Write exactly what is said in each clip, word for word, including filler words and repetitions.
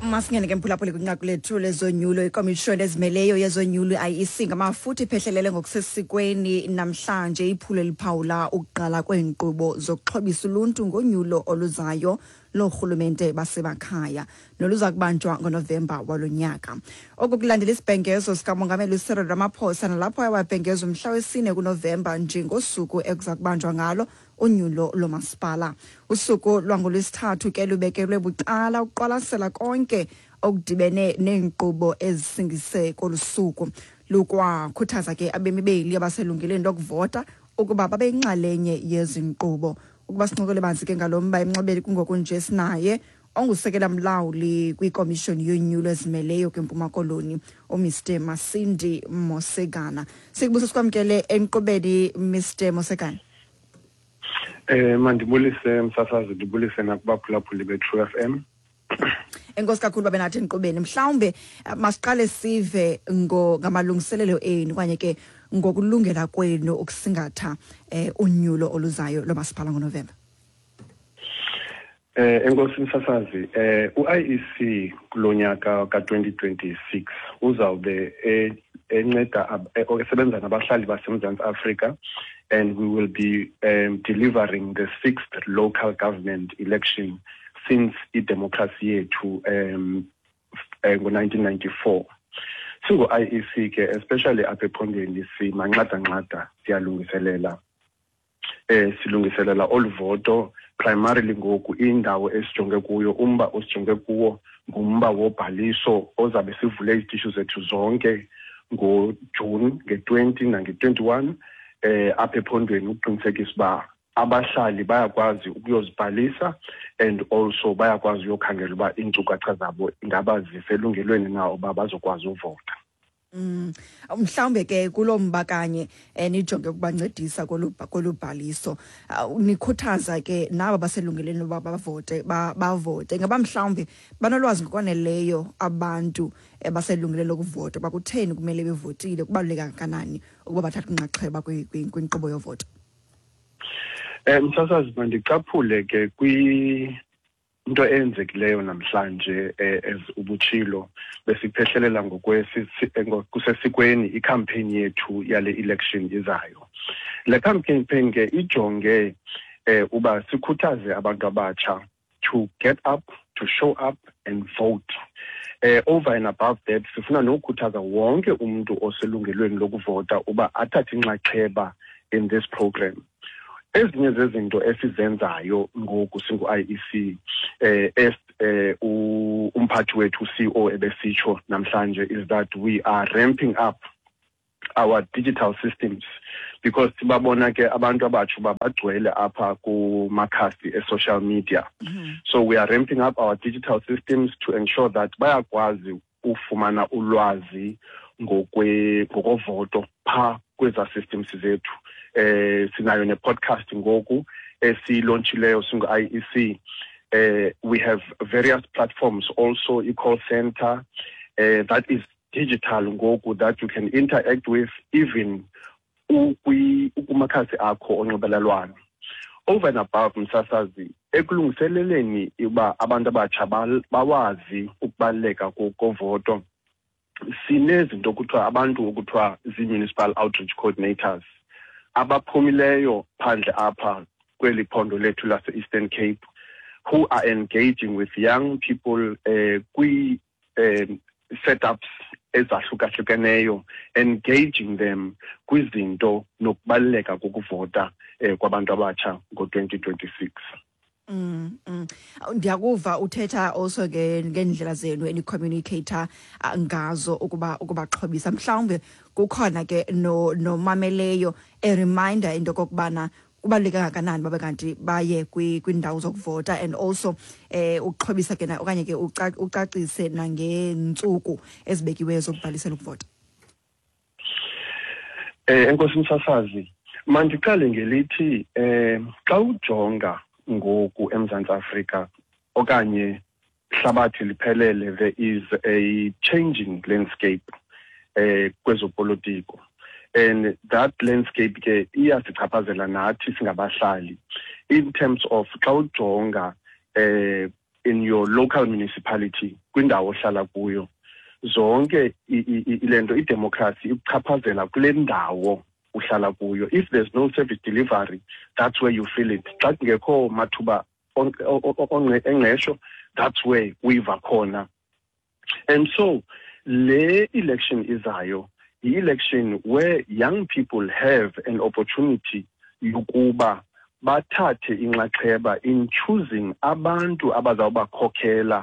Masingene ke mphulaphuli kwinqaku lethu lezonyulo ikomishoni ezimeleyo yezonyulo I E C ngamafuthi iphehlelele ngokusesikweni namhlanje iphulo eliphawula ukuqala kweenkqubo zokuxhobisa uluntu ngonyulo oluzayo lorhulumente basemakhaya noluza kubanjwa ngoNovemba walonyaka. Okukulandela isibhengezo sikamongameli uCyril Ramaphosa nalapho yawabhengeza umhla wesine kuNovemba njengosuku ekuza kubanjwa ngalo unyulo lomasipala. Usuku lwangolwesithathu ke lubekelwe bucala ukuqwalasela konke okudibene neenkqubo ezisingise kolusuku. Lukwakhuthaza ke abemi beli abaselungelweni lokuvota ukuba babe yinxalenye yezinkqubo. Ukuba sinqokele banzi ke ngalomba emnxebeni kungoku nje sinaye ongusekela mlawuli kwikomishoni yonyulo ezimeleyo kwiMpuma Koloni uMr Masindi Mosegana. Sikubusa sikwamkele enqobeni Mr Mosegana. Eh mandibulise msasazi ndibulise nakubaphulaphuli beTrue F M. Enkosi kakhulu babe nathi enqobeni. Mhlawumbe masiqale sive ngo ngamalungiselelo enu kanye ke ngokulungela kwenu ukusingatha eh unyulo oluzayo lomasipala ngoNovemba. Eh enkosi msasazi eh uI E C kulonyaka ka twenty twenty-six uzawube enceda osebenza nabahlali baseMzantsi Afrika, and we will be um, delivering the sixth local government election since i-democracy yethu um ngo nineteen ninety-four. Singo I E C ke especially apha ephondweni simanxada nxada siyalungiselela eh silungiselela oluvoto primarily ngoku indawo esijonge kuyo umba osijonge kuwo ngumba wobhaliso ozabe sivule izitishuu zethu zonke ngoJune nge-twenty nange-twenty-one eh apha ephondweni ukuqinisekisa uba abahlali bayakwazi ukuyozibhalisa and also bayakwazi uyokhangela uba iinkcukacha zabo ingaba ziselungelweni na uba bazokwazi uvota. Mm mhlawumbe ke kulomba kanye enijonge ukubancedisa kolubhaliso nikhuthaza ke nabo baselungelweni loba bavote bavote ngaba mhlawumbe banolwazi ngokwaneleyo abantu baselungelweni lokuvota bakutheni kumele bevotile kubaluleka kanani ukuba bathatha inxaxheba kwinkqubo yovoto. Eh msasazi mandicaphule ke kwi into eyenzekileyo namhlanje as ubutshilo besiphehlelela ngokusesikweni icampaign yethu yale election izayo. Le campaign ke ijonge eh uba sikhuthaze abantu abatsha to get up, to show up and vote. Eh over and above that sifuna nokukhuthaza wonke umuntu oselungelweni lokuvota uba athathe inxaxheba in this program. Ezinye zezinto esizenzayo ngoku singu I E C eh es eh umphathi wethu C O ebesitsho namhlanje is that we are ramping up our digital systems because sibabona ke abantu abatsho babagcwele apha ku makhasi e social media. Mm-hmm. So we are ramping up our digital systems to ensure that bayakwazi ufumana ulwazi ngokwe ngokovoto pha kweza systems zethu. Eh sinayo ne podcast ngoku esilaunchileyo singu I E C. Uh, we have various platforms also, e-call center uh, that is digital ngoku that you can interact with even ukumakhasi akho onxibelelwano. Over and above msasazi ekulungiseleleni uba abantu abatsha bawazi ukubaleka kovoto sinezinto kuthiwa abantu ukuthiwa zi-municipal outreach coordinators abaphumileyo phandle apha kweli phondo lethu lase-Eastern Cape who are engaging with young people uh, kwi um, setups ezahlukahlukeneyo, engaging them kwizinto nokubaluleka kokuvota eh, kwabantu abatsha ngo twenty twenty-six. Mm mm ndiyakuva uthetha also ke ngendlela zenu eni communicator ngazo ukuba ukubaxhobisa mhlawumbe kukhona ke no nomameleyo a reminder into kokubana kubaluleka kangakanani babe kanti baye kwindawo zokuvota and also eh ukuxhobisa ke okanye ke ucacise nangeentsuku ezibekiweyo zokubhalisela ukuvota. Eh enkosi msasazi mandiqale ngelithi eh xa ujonga ngoku eMzantsi Afrika okanye hlabathi liphelele there is a changing landscape eh kwezopolitiko, and that landscape ke iyasichaphazela nathi singabahlali in terms of xa ujonga eh in your your local municipality kwindawo ohlala kuyo zonke ilento idemocracy ichaphazela kule ndawo uhlala kuyo. If there's no service delivery, that's where you feel it. Xa kungekho mathuba engqesho, that's where uyiva khona. And so le election izayo, the election where young people have an opportunity yokuba bathathe inxaxheba in choosing abantu abazawubakhokela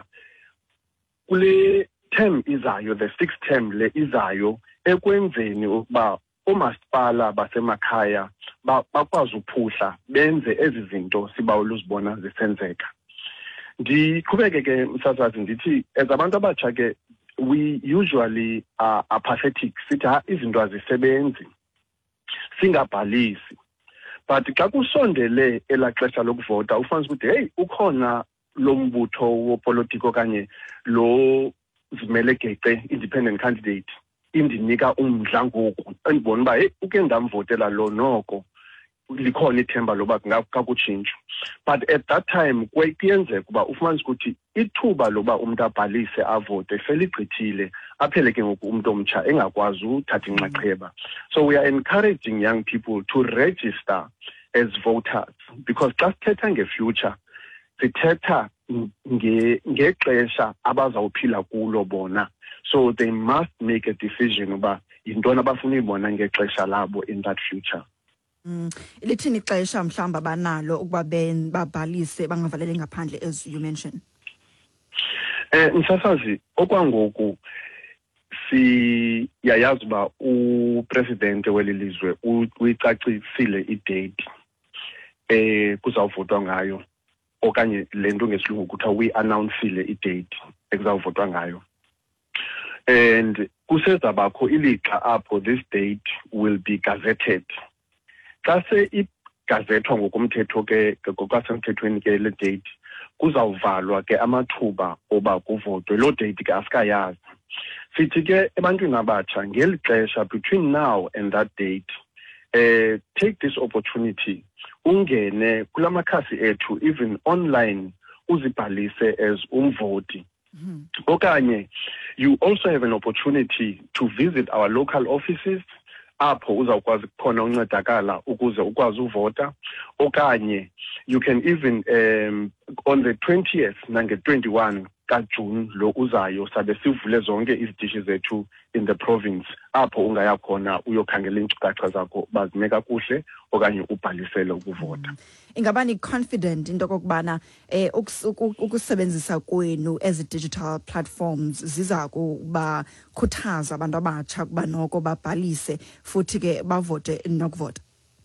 kule term izayo, the sixth term le izayo, ekwenzeni ukuba umasipala basemakhaya bakwazi uphuhla benze ezi zinto sibawula uzibona zisenzeka. Ndiqhubeke ke msasazi ndithi as abantu abatsha ke we usually are apathetic, sithi ha izinto azisebenzi singabhalisi. But xa kusondele elaxesha lokuvota ufanele ukuthi hey ukhona lo mbutho wopolitiko kanye lo zimele geqe independent candidate indinika umdla ngoku andibona uba hey uke ndamvotela lo noko likhona ithemba loba kungakutshintsha. But at that time kuyenzeka uba ufumane ukuthi ithuba loba umuntu abhalise avote seligqithile aphele ke ngoku umuntu omtsha engakwazi uthatha inxaxheba. So we are encouraging young people to register as voters because xa sithetha ngefuture sithetha ngexesha abazawuphila kulo bona. So they must make a decision uba yintoni abafuna uyibona ngexesha labo in that future. Mm. Lithini ixesha mhlamba banalo ukuba ben babhalise bangavalele ngaphandle as you mentioned? Eh msasazi okwangoku si yayazi ba upresident welilizwe uyicacisile idate eh kuzawuvotwa ngayo okanye lento ngesilungu kuthiwa we announceile idate ekuzawuvotwa ngayo. And kusezabakho ilixa apho this date will be gazetted. Xa se igazethwa ngokomthetho ke ngokwasemthethweni ke le date kuzawuvalwa ke amathuba oba kuvotwe. Lo date ke asikayazi. Sithi ke ebantwini abatsha ngeli xesha between now and that date uh, take this opportunity ungene kulamakhasi ethu even online uzibhalise as umvoti. Mm-hmm. Okanye you also have an opportunity to visit our local offices apho uzawukwazi khona uncedakala ukuze ukwazi uvota. Okanye you can even um, on the twentieth nange twenty-one kaJune lo uzayo sabe sivule zonke izitishi zethu in the province apho ungaya khona uyokhangela iinkcukacha zakho bazimeka kuhle okanye ubhalisele ukuvota. Mm. Ingabani confident into kokubana eh ukusebenzisa kwenu as digital platforms ziza kuba khuthaza abantu abatsha kuba noko babhalise futhi ke bavote nokuvota?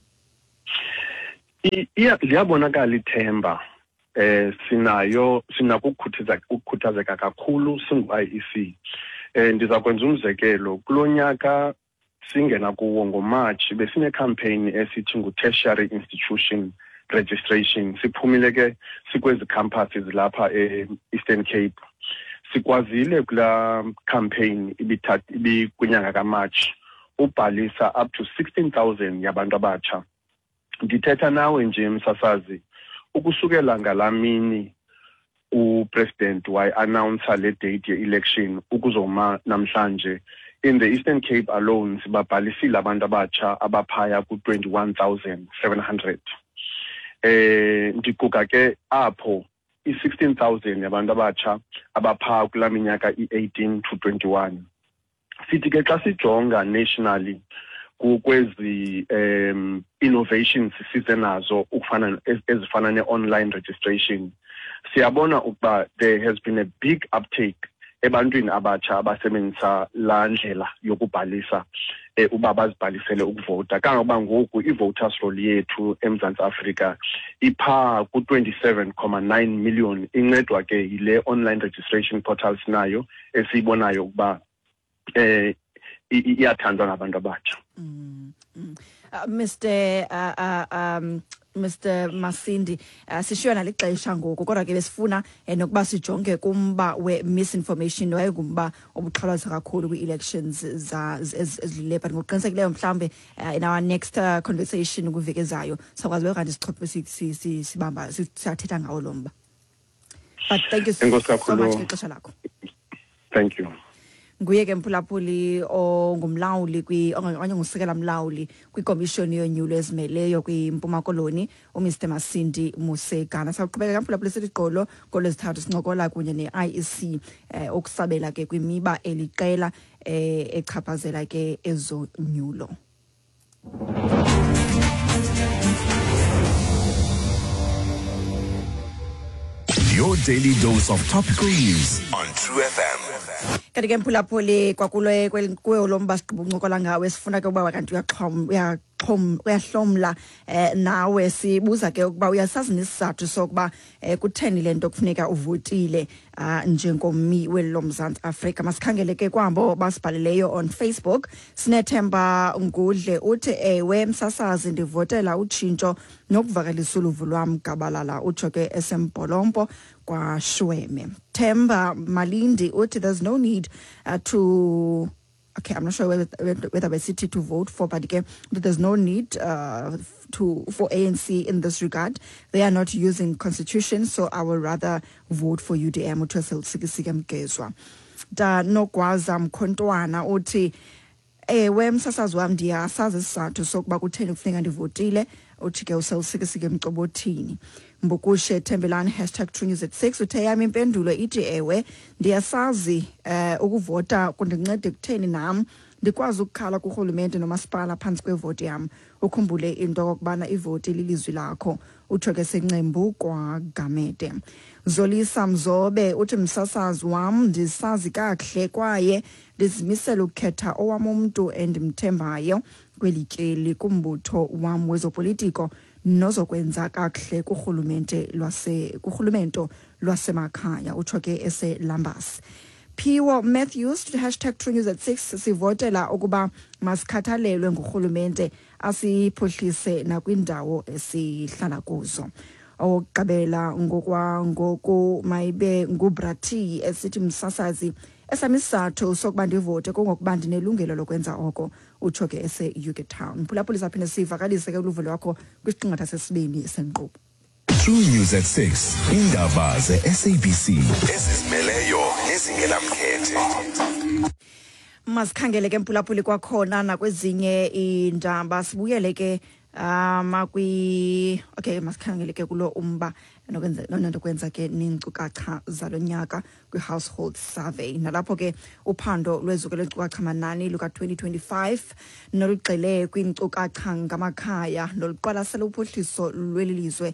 Iya liyabonakala ithemba eh sinayo sinakukhuthaza ukukhuthazeka kakhulu singu-I E C. Eh ndiza kwenza umzekelo kulonyaka singena kuwo ngoMarch besine campaign esithi ngu-tertiary institution registration. Siphumile ke sikwezi campuses lapha e-Eastern Cape. Sikwazile kula campaign ibithatha ibikwinyanga kaMarch ubhalisa up to sixteen thousand yabantu abatsha. Ndithetha nawe nje msasazi ukusukela ngalamini upresident wayi announce le date ye-election ukuzoma namhlanje in the Eastern Cape alone sibabhalisile abantu abatsha abaphaya ku twenty-one thousand seven hundred. Eh ndikuka ke apho i sixteen thousand yabantu abatsha abapha kula minyaka i-eighteen to twenty-one. Sithi ke xa sijonga nationally kukwezi um innovations sisenazo ukufana ezifana ne-online registration siyabona ukuba there has been a big uptake ebantwini abatsha abasebenzisa la ndlela yokubhalisa eh, uba bazibhalisele ukuvota. Kangoba ngoku i-voters roll yethu eMzantsi Afrika ipha ku twenty-seven point nine million incedwa ke yile online registration portal sinayo esiyibonayo ukuba eh iyathandwa ngabantu abatsha. Mm, mm. Uh, Mister Uh, uh, um, Mister Masindi, uh, sishiyona lixesha ngoku kodwa ke besifuna eh, nokuba sijonge kumba we-misinformation wayengumba obuxhalaza kakhulu kwi-elections ezilile but ngokuqinisekileyo mhlawumbe uh, in our next uh, conversation kwiveki ezayo sakwazi kanti sichophe sibamba siyathetha ngawo lo mba. But thank you so much ngexesha lakho. Thank you. Nguye ke mphulaphuli ongumlawuli kwi okanye ngusekela mlawuli kwikomishoni yonyulo ezimeleyo kwiMpuma Koloni uMr Masindi Musekana. Sawuqhubeka mphulaphuli sithi gqolo ngolwezithathu sincokola kunye ne-I E C eh okusabela ke kwimiba eliqela eh echaphazela ke ezonyulo. Your daily dose of topical news on True F M. Kanti ke mphulaphuli kwakulo kuyo lo mba siqhubuncokola ngawe sifuna ke ukuba kanti uyaxhom uyaxhom uyahlomla eh nawe sibuza ke ukuba uyasazi nesizathu sokuba eh kutheni lento kufuneka uvotile njengomi welo Mzantsi Afrika. Masikhangele ke kwambo basibhalileyo on Facebook. Sinethemba Ngudle uthi ewe msasazi ndivotela utshintsho nokuvakalisa uluvo lwam Gabalala utsho ke esempolompo kwa Shweme. Themba Malindi uthi there's no need uh, to okay I'm not sure whether whether we city to vote for, but again there's no need uh, to for A N C in this regard. They are not using constitution, so I would rather vote for U D M uthi Sikisike Mgezwa. Da Nogwaza Mkhontwana uthi ewe msasazi wam ndiyasazi isizathu sokuba kutheni kufuneka ndivotile uthi ke uSelsikisike Mcobothini. Mbukushe Thembelani hashtag True News at six uthe yami impendulo ithi ewe ndiyasazi eh ukuvota kundincede kutheni nam ndikwazi ukukhala kurhulumente nomasipala phansi kwevoti yam. Ukhumbule into kokubana ivoti lilizwi lakho utsho ke Sencembu kwa Gamede. Zolisa Mzobe uthi msasazi wam ndisazi kahle kwaye ndizimisela ukukhetha owam umuntu endimthembayo kwelityeli kumbutho wam wezopolitiko nozokwenza kakuhle kurhulumente lwase kurhulumento lwasemakhaya utsho ke ese Lambas. Piwo Matthews to hashtag True News at six sivotela ukuba masikhathalelwe ngurhulumente asiphuhlise nakwindawo esihlala kuzo. Okugqibela ngokwa ngoku mayibe nguBrati esithi msasazi esamisathu sokuba ndivote kungokuba ndinelungelo lokwenza oko utsho ke ese Yuke Town. Mphulaphuli saphinde sivakalise ke uluvo lwakho kwisiqingatha sesibini senkqubo. True News at six indaba ze-S A B C ezizimeleyo ezingenamkhethe. Masikhangele ke mphulaphuli kwakhona nakwezinye indaba sibuyele ke ama kwi okay masikhangele ke kulo umba nokwenza nonto kwenza ke ninkcukacha zalonyaka kwi household survey. Nalapho ke uphando lwezuko lenkcukacha manani luka twenty twenty-five nolugxile kwinkcukacha ngamakhaya noluqwalasela uphuhliso lwelilizwe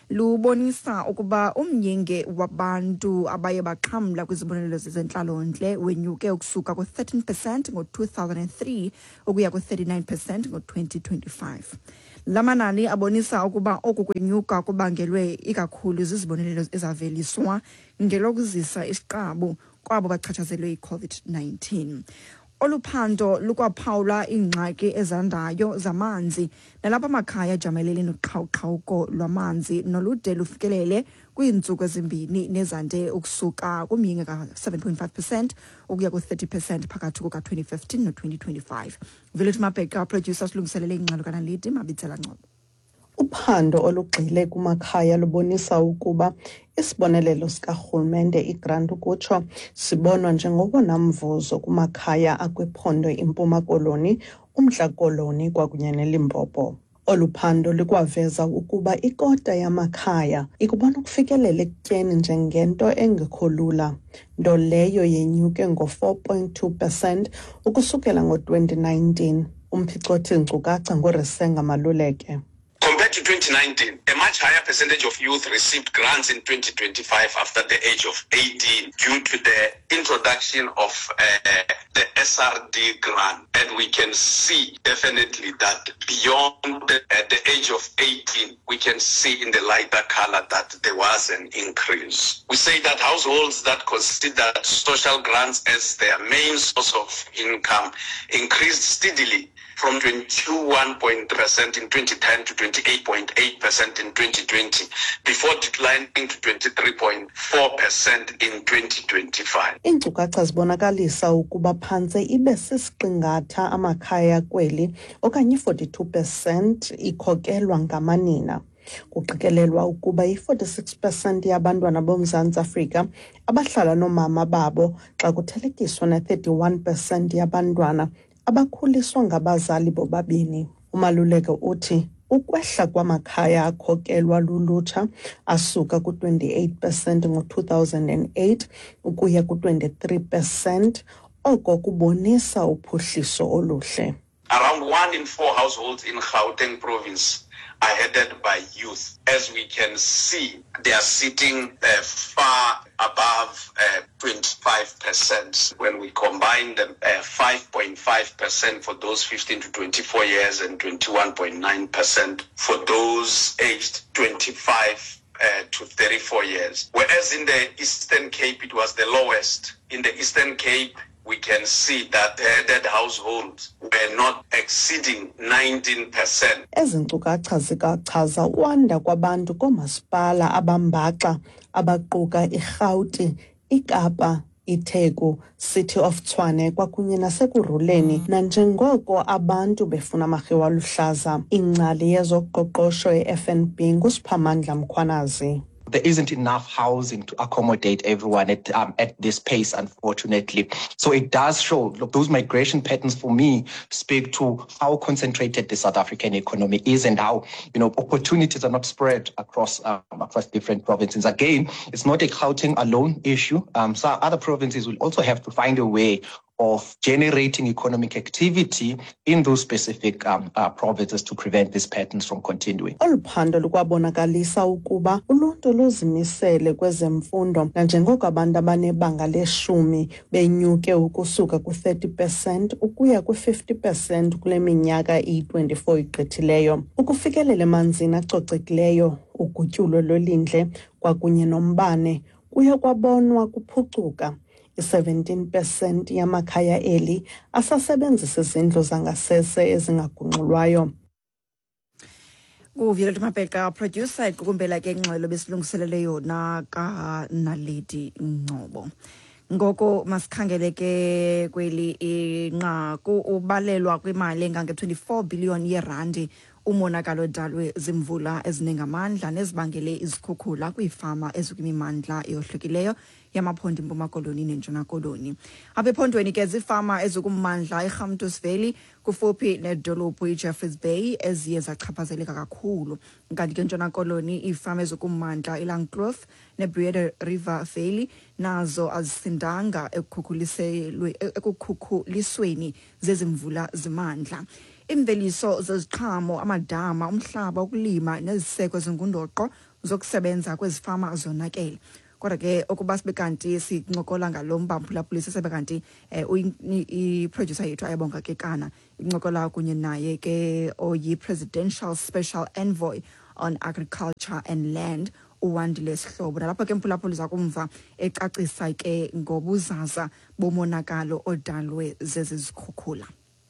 lubonisa ukuba umnyinge wabantu abaye baxhamla kwizibonelelo zezentlalo-ntle wenyuke ukusuka ku thirteen percent ngo two thousand three ukuya ku thirty-nine percent ngo twenty twenty-five. Lamanani abonisa ukuba oku kwenyuka kubangelwe ikakhulu zizibonelelo ezaveliswa ngelokuzisa isiqabu kwabo bachatshazelwe yi-COVID nineteen. Oluphando lukwaphawula ingxaki ezandayo zamanzi nalapha amakhaya ajamelene noqhawuqhawuko lwamanzi nolude lufikelele kwiintsuku ezimbini nezande ukusuka kumyinge ka seven point five percent ukuya ku thirty percent phakathi kuka twenty fifteen no twenty twenty-five. Village Mapeka producer silungiselele ingxelo kanalidi Mabitsela Ngcobo. Uphando olugxile kumakhaya lubonisa ukuba isibonelelo sikarhulumente igrant ukutsho sibonwa njengobona mvuzo kumakhaya akwiphondo iMpuma Koloni, uMntla Koloni kwakunye neLimpopo. Oluphando likwaveza ukuba ikota yamakhaya ikubona ukufikelela ekutyeni njengento engekho lula, nto leyo yenyuke ngo four point two percent ukusukela ngo twenty nineteen. Umphicothi nkcukacha ngoRisenga Maluleke. Compared to twenty nineteen, a much higher percentage of youth received grants in twenty twenty-five after the age of eighteen due to the introduction of uh, the S R D grant. And we can see definitely that beyond the, uh, the age of eighteen, we can see in the lighter color that there was an increase. We say that households that consider social grants as their main source of income increased steadily from twenty-one point three percent in twenty ten to twenty-eight point eight percent in twenty twenty, before declining to twenty-three point four percent in twenty twenty-five. Iinkcukacha zibonakalisa ukuba phantse ibe sisiqingatha amakhaya kweli okanye forty-two percent ikhokelwa ngamanina. Kuqikelelwa ukuba i-forty-six percent yabantwana boMzantsi Afrika abahlala noomama babo xa kuthelekiswa ne-thirty-one percent yabantwana abakhuliswa ngabazali bobabini. Umaluleke uthi ukwehla kwamakhaya akhokelwa lulutsha asuka ku-twenty-eight percent ngo-two thousand eight ukuya ku-twenty-three percent oko kubonisa uphuhliso oluhle. Around one in four households in Gauteng province are headed by youth. As we can see, they are sitting uh, far above uh, twenty-five percent. When we combine them, uh, five point five percent for those fifteen to twenty-four years and twenty-one point nine percent for those aged twenty-five uh, to thirty-four years. Whereas in the Eastern Cape, it was the lowest. In the Eastern Cape, we can see that the headed households were not exceeding nineteen percent. Ezi nkcukacha zikachaza ukwanda kwabantu koomasipala abambaxa abaquka iRhawuti, iKapa, iTheku, City of Tshwane kwakunye nasekurhuleni nanjengoko abantu befuna amarhewu aluhlaza. Ingcali yezoqoqosho ye-F N B nguSiphamandla Mkhwanazi. There isn't enough housing to accommodate everyone at um, at this pace, unfortunately. So it does show, look, those migration patterns for me speak to how concentrated the South African economy is and how, you know, opportunities are not spread across um, across different provinces. Again, it's not a Gauteng alone issue. Um, so other provinces will also have to find a way of generating economic activity in those specific um, uh, provinces to prevent these patterns from continuing. Oluphando lukwabonakalisa ukuba uluntu luzimisele kwezemfundo nanjengoko abantu abanebanga leshumi benyuke ukusuka ku-thirty percent ukuya ku-fifty percent kule minyaka iyi-twenty-four igqithileyo. Ukufikelela emanzini acocekileyo, ugutyulo lolindle kwakunye nombane kuye kwabonwa kuphucuka. I-seventeen percent yamakhaya eli asasebenzisa izindlu zangasese ezingagungxulwayo. Kuvile Mapeka producer ikukumbela ke ingxelo besilungiselele yona ka Naledi Ngcobo. Ngoko masikhangeleke kweli inqaku ubalelwa kwimali engange twenty-four billion yerandi umonakalo odalwe zimvula eziningamandla nezibangele izikhukhula kwiifama ezikwimimandla eyohlukileyo yamaphondo eMpuma Koloni neNtshona Koloni. Apha ephondweni ke zifama ezikummandla eGauteng Valley kufuphi nedolophu iJeffreys Bay eziye zachaphazeleka kakhulu. Kanti ke Ntshona Koloni iifama ezikummandla iLangkloof neBreede River Valley nazo azisindanga ekukhukhuliselwe ekukhukhulisweni zezimvula zimandla. Imveliso zeziqhamo, amadama, umhlaba wokulima neziseko ezingundoqo zokusebenza kwezifama zonakele. Kodwa ke okuba sibe kanti sincokola ngalomba mphulaphulisi sebe kanti i-producer yethu ayabonga ke kana incokola kunye naye ke oyi Presidential Special Envoy on Agriculture and Land uWandile Sihlobo. Nalapha ke mphulaphulisa kumva ecacisa ke ngobuzaza bomonakalo odalwe zezizikhukhula.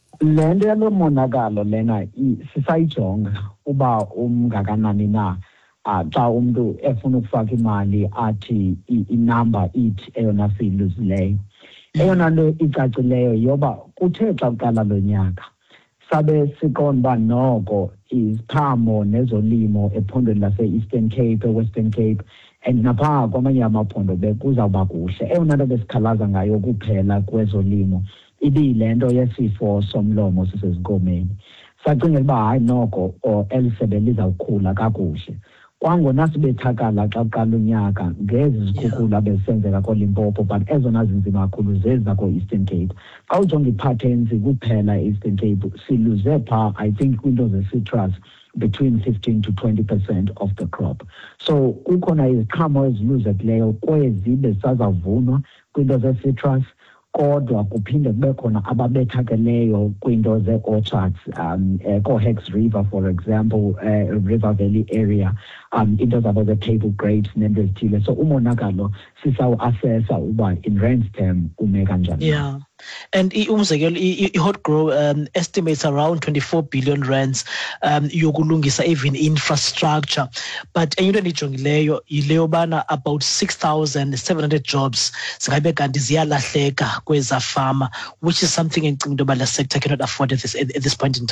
Le nto yalo monakalo lena sisayijonga uba umngakanani na xa umuntu efuna ukufaka imali athi inumber ithi eyona siyiluzileyo. Eyona nto icacileyo yoba kuthe xa kuqala lo nyaka sabe siqonda uba noko iziqhamo nezolimo ephondweni lase-Eastern Cape, e-Western Cape and naphaa kwamanye amaphondo bekuzawuba kuhle. Eyona nto besikhalaza ngayo kuphela kwezolimo ibiyile nto yesifo somlomo sisezinkomeni. Sacingela uba hayi noko eli sebe lizawukhula kakuhle. Kwangona sibethakala xa kuqala unyaka ngezi zikhukhula bezisenzeka koLimpopo, but ezona zinzima kakhulu zezi zako-Eastern Cape. Xa ujonga ii-patterns kuphela e-Eastern Cape siluze phaa I think kwinto ze-citrus between fifteen to twenty percent of the crop. So kukhona iziqhamo eziluzekileyo kwezi besazavunwa kwinto ze-citrus, kodwa kuphinde kube khona ababethakeleyo kwinto ze-orchards, um, uh, ko-Hex River, for example, uh, River Valley area, um, into zabo ze-table grapes nento ezithile. So umonakalo sisawu-assessa uba in rands term ume kanjani. Yeah. And umzekelo i-Hot Grow um, estimates around twenty-four billion rands um yokulungisa even infrastructure, but enye into endijongileyo yileyo bana about six thousand seven hundred jobs zingabe kanti ziyalahleka kweza fama, which is something endicinga into yoba le sector cannot afford at this, at this point in time.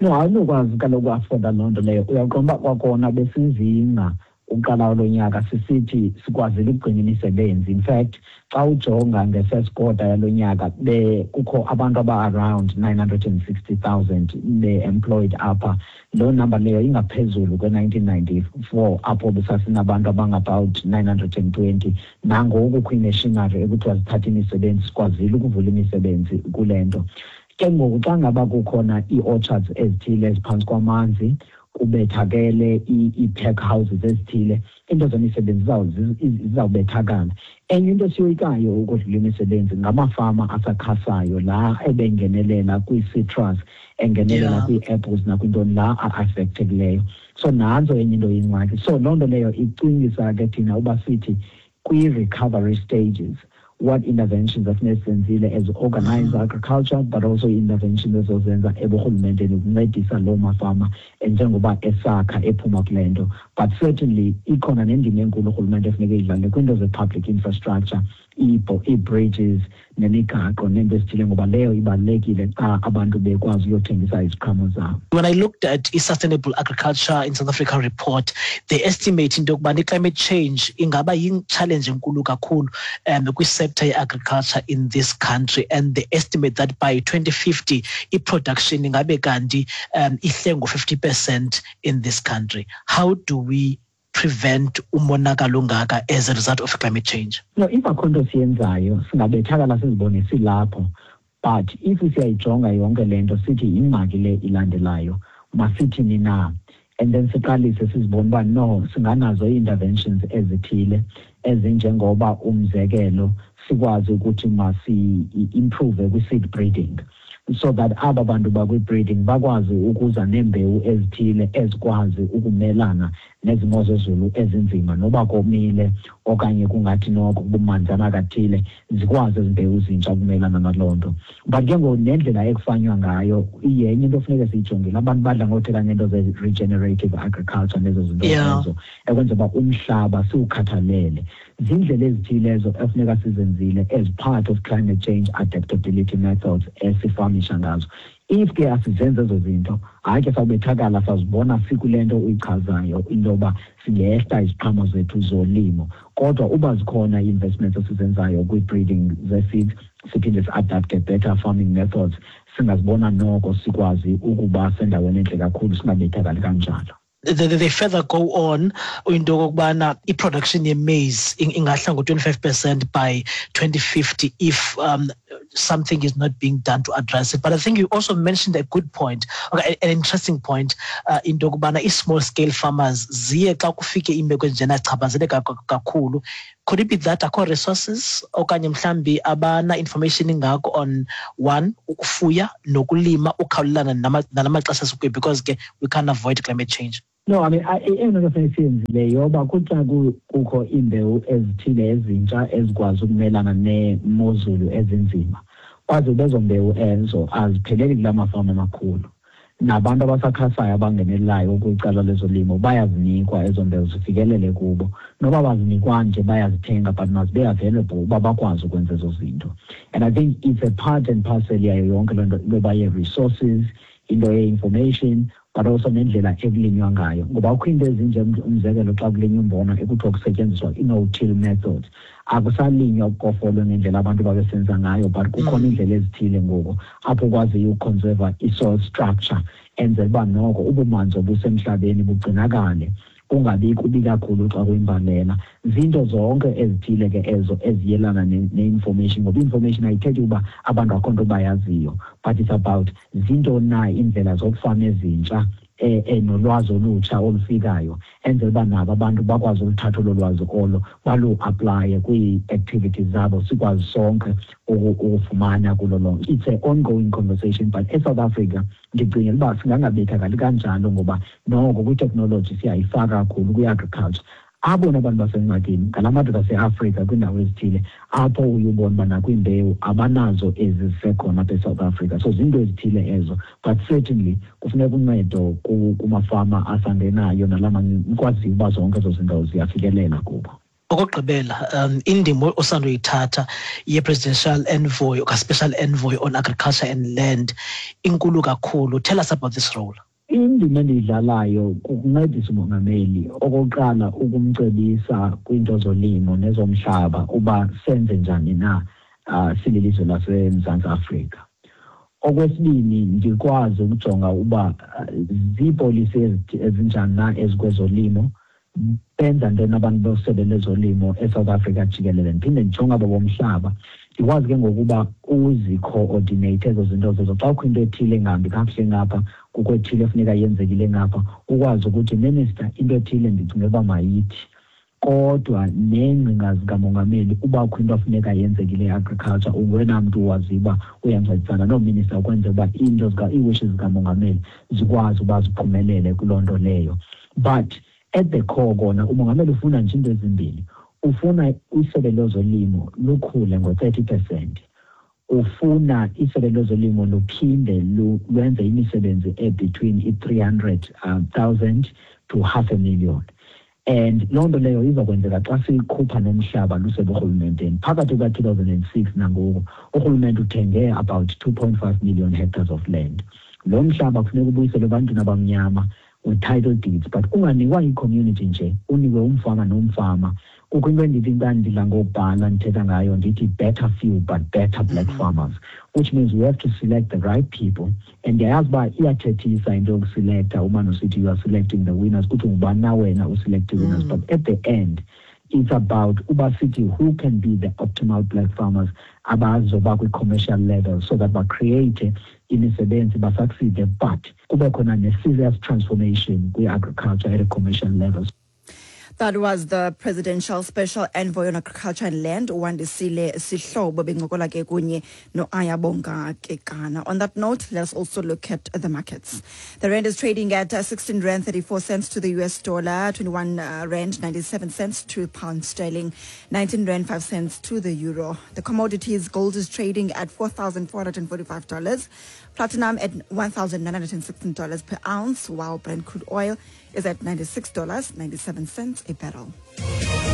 No, awunokwazi kaloku afoda loo nto leyo. Uyaqonda uba kwakhona besinzima uqala lo nyaka sisithi sikwazile ukugcina imisebenzi. In fact, xa ujonga nge-first quarter yalo nyaka kukho abantu aba-around nine hundred sixty thousand be-employed apha. Loo number leyo ingaphezulu kwe-nineteen ninety-four apho besasinabantu abangabout nine hundred twenty. Nangoku kwi-machinery ekuthiwa zithatha imisebenzi sikwazile ukuvula imisebenzi kule nto. Ke ngoku xa ngaba kukhona ii-orchards ezithile eziphantsi kwamanzi, kubethakele ii-pack houses ezithile, into zemisebenzi zizawubethakala. Enye into siyoyikayo ukudlula imisebenzi ngamafama asakhasayo la ebengenelela kwii-citrus, engenelela kwii-apples nakwintoni la a-affectekileyo. So nanzo enye into yingxaki. So loo nto leyo icingisa ke thina uba sithi kwi-recovery stages, what interventions efuneka senzile as organized agriculture, but also interventions ezozenza eburhulumenteni ukuncedisa loo mafama njengoba esakha ephuma kule nto. But certainly ikhona nendima enkulu urhulumente efuneka idlale kwiinto ze-public infrastructure, ii-bridges nemigaqo neento ezithile, ngoba leyo ibalulekile xa abantu bekwazi uyothengisa iziqhamo zabo. When I looked at a sustainable agriculture in South Africa report, they estimate into yokubana climate change ingaba yin-challenge enkulu kakhulu um kwi-sector ye-agriculture in this country, and they estimate that by twenty fifty i-production ingabe kanti um ihle ngo-fifty percent in this country. How do we prevent umonakalo ongaka as a result of climate change? No, if akho nto siyenzayo singabethakala sizibone silapho, but if siyayijonga yonke le nto sithi ingxaki le ilandelayo masithini na, and then siqalise sizibone uba no singanazo ii-interventions ezithile ezinjengoba umzekelo sikwazi ukuthi masi-improve kwi-seed breeding, so that aba bantu bakwi-breeding bakwazi ukuza neembewu ezithile ezikwazi ukumelana nezimo zezulu ezinzima, noba komile okanye kungathi noko kubumanzana kathile, zikwazi ezimbewu zintsha ukumelana naloo nto. But ke ngoku nendlela ekufanywa ngayo iyenye into funeka siyijongile. Abantu badla ngothetha ngeento ze-regenerative agriculture nezo zinto ezo ekwenza uba umhlaba siwukhathalele. Zindlela ezithile ezo efuneka sizenzile as part of climate change adaptability methods esifamisha ngazo. If ke asizenze ezo zinto, hayi ke sawubethakala sazibona sikule nto uyichazayo into yoba singehla iziqhamo zethu zolimo. Kodwa uba zikhona ii-investments esizenzayo kwi-breeding ze-seeds, siphinde si-adapte better farming methods, singazibona noko sikwazi ukuba sendaweni entle kakhulu, singabethakali kanjalo. They, they further go on into yokubana i-production ye-maize ingahla ngo-twenty-five percent by twenty fifty if um, something is not being done to address it. But I think you also mentioned a good point, okay, an interesting point, uh, into yokubana i-small scale farmers ziye xa kufike imeko ezinjena chaphazeleka kakhulu. Could it be that akho resources okanye mhlambi abana information ingako on one ukufuya nokulima ukhawulelana namaxesha sikuyo, because ke we can't avoid climate change? No, I mean, eyona nto funeka siyenzile yoba kuthiwa kukho iimbewu ezithile ezintsha ezikwazi ukumelana neemozulu ezinzima, kwazi bezo mbewu ezo azipheleli kula mafama amakhulu. Nabantu abasakhasayo abangenelayo kwicala lezolimo bayazinikwa ezo mbewu zifikelele kubo. Noba bazinikwa nje bayazithenga, but mazibe available uba bakwazi ukwenza ezo zinto. And I think it's a part and parcel yayo yonke loo nto, into yoba ye-resources, into ye-information, but also nendlela ekulinywa ngayo. Ngoba kukho into ezinje umzekelo xa kulinywa umbona ekuthiwa kusetyenziswa i-no-till method. Akusalinywa kukofolwe ngendlela abantu babesenza ngayo, but kukhona indlela ezithile ngoku apho kwaziyo ukuconserva i-soil structure, enzela uba noko ubumanzi obusemhlabeni bugcinakale, ungabi kubi kakhulu xa kuyimbalela. Zinto zonke ezithile ke ezo eziyelana ne-information, ngoba i-information ayithethi uba abantu akho nto bayaziyo, but it's about zinto na indlela zokufama ezintsha eh nolwazi olutsha olufikayo, enzela uba nabo abantu bakwazi ukuthatha olo lwazi olo balu-aplaye kwii-activities zabo, sikwazi sonke ukufumana kulo lonke. It's an ongoing conversation, but eSouth Africa ndicingela uba singangabethakali kanjalo, ngoba noko kwi-technology siyayifaka kakhulu kwi-agriculture. Abona abantu basengxakini ngala madoda ase-Afrika kwiindawo ezithile apho uyubona uba nakwiimbewu abanazo ezi zisekhona apha eSouth Africa. So zinto ezithile ezo, but certainly kufuneka uncedo kumafama asangenayo nalama nikwaziyo uba zonke ezo zinto ziyafikelela kubo. okugqibela um indima osandoyithatha ye-presidential envoy or special envoy on agriculture and land inkulu kakhulu. Tell us about this role. Indima endiyidlalayo kukuncedisa umongameli okokuqala ukumcebisa kwiinto zolimo nezomhlaba uba senze njani na uh, sililizwe laseMzantsi Afrika. Okwesibini ndikwazi ukujonga uba ziipolisi ezinjani na ezikwezolimo, benza ntoni abantu bosebe lezolimo eSouth Africa jikelele. Ndiphinde ndijonga abo bomhlaba ndikwazi ke ngokuba uzi-coordinate ezo zinto zezo. Xa kukho into ethile engahambi kakuhle ngapha, kukho ethile efuneka yenzekile ngapha, ukwazi ukuthi minister into ethile ndicinga uba mayithi. Kodwa neengcinga zikamongameli uba kukho into afuneka yenzekile e-agriculture, ungwena mntu uwazi uba uyancedisana noominister ukwenza uba iinto ii-wishes zikamongameli zikwazi uba ziphumelele kuloo nto leyo. But at the core kona umongameli ufuna nje into ezimbini. Ufuna isebe lezolimo lukhule ngo-thirty percent. Ufuna isebe lezolimo luphinde lwenze imisebenzi e-between i-three hundred thousand to half a million. And loo nto leyo izokwenzeka xa sikhupha nomhlaba luseburhulumenteni. Phakathi kuka-two thousand six nangoku urhulumente uthenge about two point five million hectares of land. Lo mhlaba kufuneka ubuyiselwe ebantwini abamnyama with title deeds, but unganikwa i-community nje, unikwe umfama nomfama. Kukho into endithi xa ndidla ngokubhala ndithetha ngayo ndithi better few but better black farmers, which means we have to select the right people. And ndiyayazi uba iyathethisa into yokuselecta umane usithi you are selecting the winners, kuthi ngubani na wena uselect winners. Mm. But at the end it's about uba sithi who can be the optimal black farmers abazoba kwi-commercial level so that bacreate imisebenzi basucceed, but kube khona ne-serious transformation kwi-agriculture at a commercial level. That was the Presidential Special Envoy on Agriculture and Land, uWandisile Sihlobo, bengokola ke kunye no Ayabonga Kekana. On that note, let's also look at the markets. The rand is trading at uh, sixteen rand thirty-four cents to the U S dollar, twenty-one uh, rand ninety-seven cents to pound sterling, nineteen rand five cents to the euro. The commodities, gold is trading at four thousand four hundred forty-five dollars, platinum at one thousand nine hundred sixteen dollars per ounce, while Brent crude oil is at ninety-six dollars and ninety-seven cents a barrel.